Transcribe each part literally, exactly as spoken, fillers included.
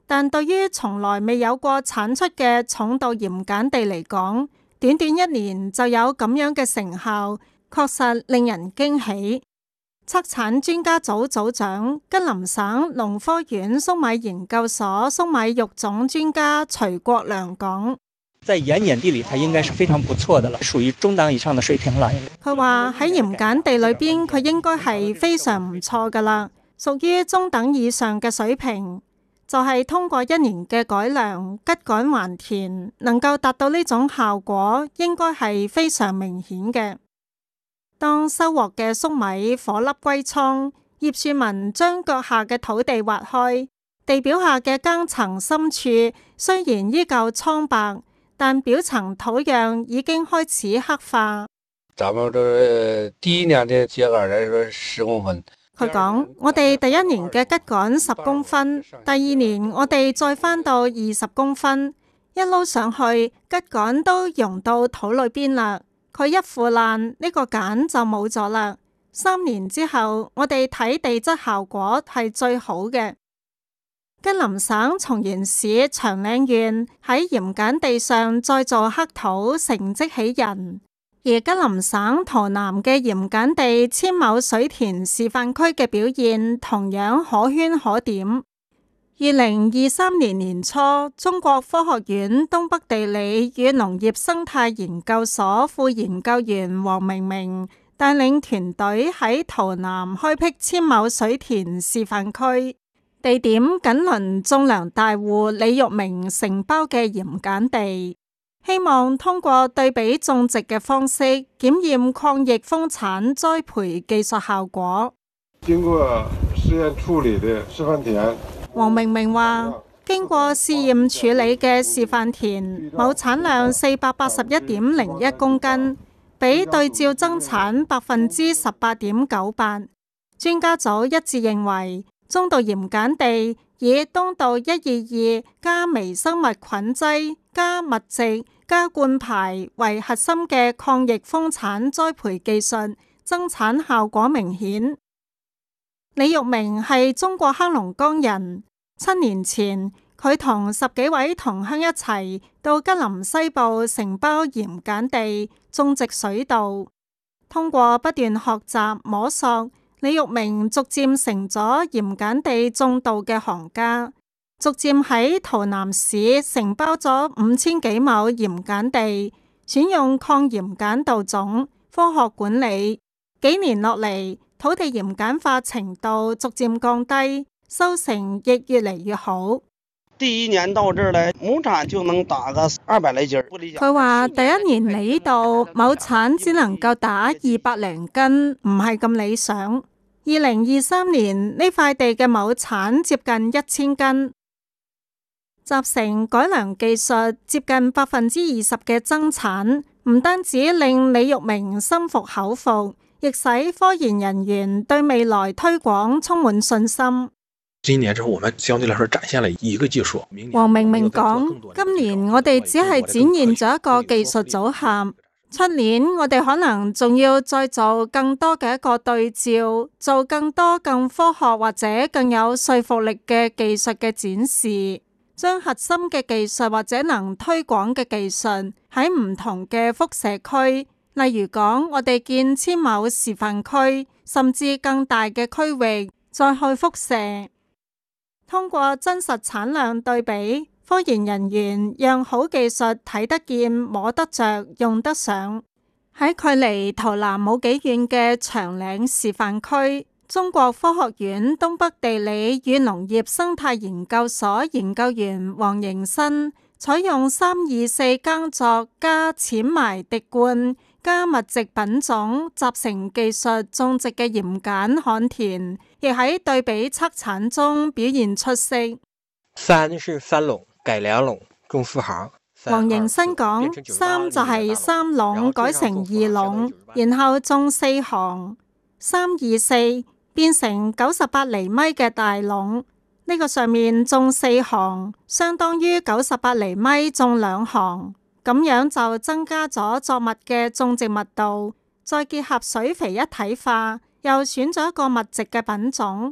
但對於從來未有過產出嘅重度鹽鹼地嚟講，短短一年就有咁樣嘅成效，確實令人驚喜。測產專家組組長、吉林省農科院粟米研究所粟米育種專家徐國良講： 在鹽鹼地裏，它應該是非常不錯的了，屬於中檔以上的水平了。 佢話喺鹽鹼地裏邊，佢應該係非常唔錯噶啦，屬於中等以上嘅水平。就係通過一年嘅改良，秸稈還田，能夠達到呢種效果，應該係非常明顯嘅。當收穫嘅粟米顆粒歸倉，葉樹民將腳下嘅土地挖開，地表下嘅耕層深處雖然依舊蒼白，但表層土壤已經開始黑化。 咱們這第一年的秸稈來說十公分。 佢講：我哋第一年嘅秸稈十公分，第二年我哋再返到二十公分，一撈上去，秸稈都融到土裏邊啦。佢一腐爛，呢個鹼就冇咗啦。三年之後，我哋睇地質效果係最好嘅。吉林省松原市長嶺縣喺鹽鹼地上再造黑土，成績喜人。而吉林省洮南嘅鹽鹼地千畝水田示範區嘅表現同樣可圈可點。二零二三年年初，中國科學院東北地理與農業生態研究所副研究員王明明帶領團隊喺洮南開闢千畝水田示範區，地點緊鄰種糧大戶李玉明承包嘅鹽鹼地。希望通過對比種植嘅方式檢驗抗疫豐產栽培技術效果。 經過試驗處理嘅示範田， 王明明話：經過試驗處理嘅示範田，畝產量四百八十一點零一公斤，比對照增產百分之十八點九八。專家組一致認為，中度鹽鹼地以東道一二二加微生物菌劑加密植加灌排為核心嘅抗疫豐產栽培技術，增產效果明顯。李玉明係中國黑龍江人，七年前佢同十幾位同鄉一齊到吉林西部承包鹽鹼地種植水稻，通過不斷學習摸索，李玉明逐漸成咗鹽鹼地種稻嘅行家。逐漸喺洮南市承包咗五千幾畝鹽鹼地，選用抗鹽鹼稻種，科學管理。幾年落嚟，土地鹽鹼化程度逐漸降低，收成亦越嚟越好。 第一年到這兒來，畝產就能打個二百來斤。 佢話第一年嚟呢度，畝產只能夠打二百零斤，唔係咁理想。二零二三年呢塊地嘅畝產接近一千斤。集成改良技術接近百分之二十嘅增產，唔單止令李玉明心服口服，亦使科研人員對未來推廣充滿信心。 今年之後，我們相對來說展現了一個技術。 王明明講：今年我哋只係展現咗一個技術組合，出年我哋可能仲要再做更多嘅一個對照，做更多更科學或者更有說服力嘅技術嘅展示。將核心嘅技術或者能推廣嘅技術喺唔同嘅輻射區，例如講我哋建千畝示範區，甚至更大嘅區域再去輻射。通過真實產量對比，科研人員讓好技術睇得見、摸得着、用得上。喺距離洮南冇幾遠嘅長嶺示範區，中國科學院東北地理與農業生態研究所研究員黃迎新採用三二四耕作加淺埋滴灌加密植品種集成技術種植嘅鹽鹼旱田，亦喺對比測產中表現出色。 三是三隴改兩隴種四行。 黃迎新講：三就係三隴改成二隴，然後種四行，三二四。變成九十八厘米嘅大隴，呢個上面種四行，相當於九十八厘米種兩行，咁樣就增加咗作物嘅種植密度，再結合水肥一體化，又選咗一個密植嘅品種，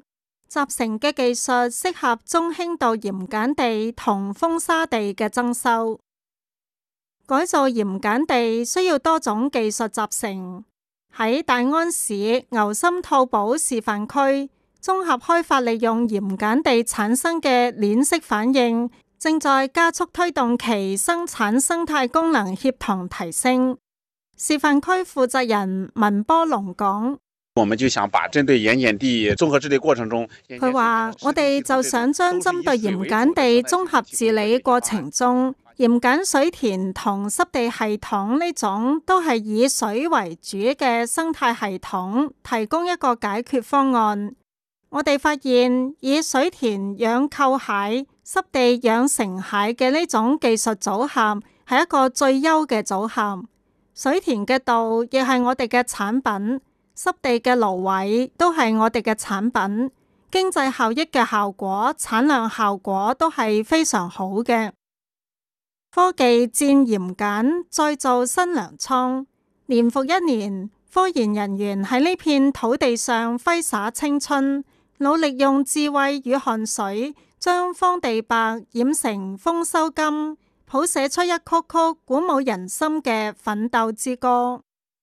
集成嘅技術適合中輕度鹽鹼地同風沙地嘅增修。改造鹽鹼地需要多種技術集成。喺大安市牛心吐寶示範區，綜合開發利用鹽鹼地產生嘅鏈式反應，正在加速推動其生產生態功能協同提升。示範區負責人文波龍講： 我們就想把針對鹽鹼地綜合治理過程中， 佢話我哋就想將針對鹽鹼地綜合治理過程中，鹽鹼水田同濕地系統呢種都係以水為主嘅生態系統，提供一個解決方案。我哋發現以水田養扣蟹、濕地養成蟹嘅呢種技術組合係一個最優嘅組合。水田嘅稻亦係我哋嘅產品，濕地嘅蘆葦都係我哋嘅產品，經濟效益嘅效果、產量效果都係非常好嘅。科技戰鹽鹼，再造新糧倉。年復一年，科研人員喺呢片土地上揮灑青春，努力用智慧與汗水，將荒地白染成豐收金，譜寫出一曲曲鼓舞人心嘅奮鬥之歌。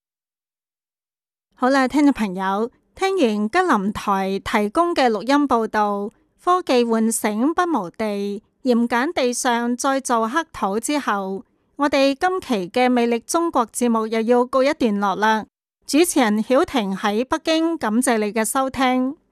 好啦，聽眾朋友，聽完吉林台提供嘅錄音報道，科技喚醒不毛地，鹽鹼地上再造黑土之後，我哋今期嘅魅力中國節目又要告一段落啦。主持人曉婷喺北京，感謝你嘅收聽。